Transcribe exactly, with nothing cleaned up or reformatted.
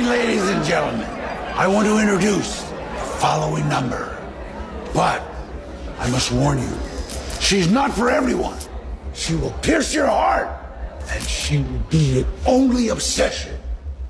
ladies and gentlemen, I want to introduce the following number. But I must warn you, she's not for everyone. She will pierce your heart, and she will be your only obsession.